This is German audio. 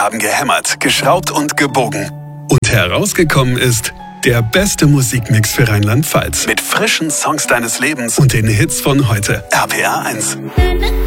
haben gehämmert, geschraubt und gebogen. Und herausgekommen ist der beste Musikmix für Rheinland-Pfalz. Mit frischen Songs deines Lebens und den Hits von heute. RPR 1.